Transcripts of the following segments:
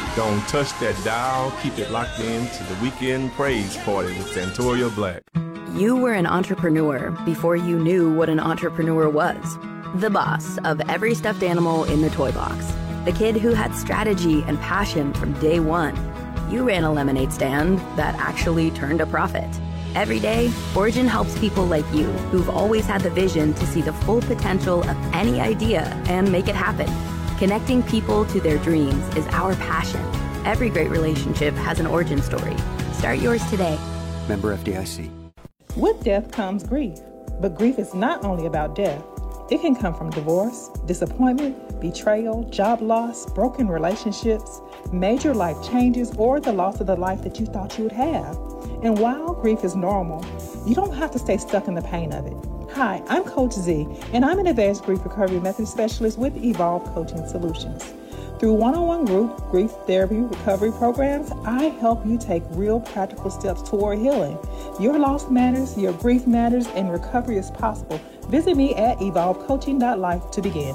Don't touch that dial. Keep it locked in to the Weekend Praise Party with Santoria Black. You were an entrepreneur before you knew what an entrepreneur was. The boss of every stuffed animal in the toy box. The kid who had strategy and passion from day one. You ran a lemonade stand that actually turned a profit. Every day, Origin helps people like you who've always had the vision to see the full potential of any idea and make it happen. Connecting people to their dreams is our passion. Every great relationship has an origin story. Start yours today. Member FDIC. With death comes grief, but grief is not only about death. It can come from divorce, disappointment, betrayal, job loss, broken relationships, major life changes, or the loss of the life that you thought you would have. And while grief is normal, you don't have to stay stuck in the pain of it. Hi, I'm Coach Z, and I'm an advanced grief recovery method specialist with Evolve Coaching Solutions. Through one-on-one group grief therapy recovery programs, I help you take real practical steps toward healing. Your loss matters, your grief matters, and recovery is possible. Visit me at evolvecoaching.life to begin.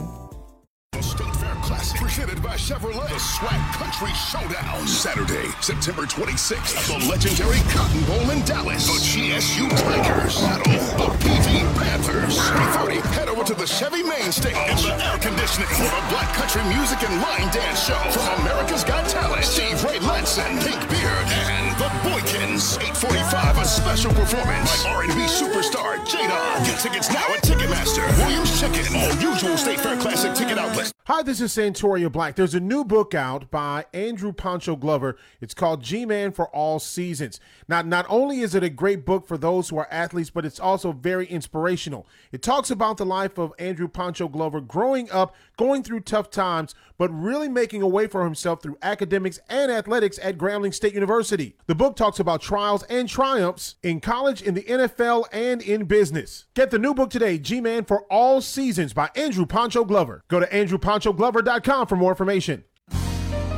State Fair Classic, presented by Chevrolet. The Swag Country Showdown. Saturday, September 26th at the legendary Cotton Bowl in Dallas. The GSU Tigers battle the PV Panthers. 3:30, head over to the Chevy main stage in the air conditioning for the Black Country Music and Line Dance Show from America's Got Talent. Steve Ray Lanson, Pink Beard, and the Boykins. 8:45, a special performance by R&B superstar Jada. Get tickets now at Ticketmaster, Williams Chicken, or usual State Fair Classic ticket outlets. Hi, this is Santoria Black. There's a new book out by Andrew Pancho Glover. It's called G-Man for All Seasons. Now, not only is it a great book for those who are athletes, but it's also very inspirational. It talks about the life of Andrew Pancho Glover growing up, going through tough times, but really making a way for himself through academics and athletics at Grambling State University. The book talks about trials and triumphs in college, in the NFL, and in business. Get the new book today, G-Man for All Seasons by Andrew Pancho Glover. Go to andrewpanchoglover.com for more information.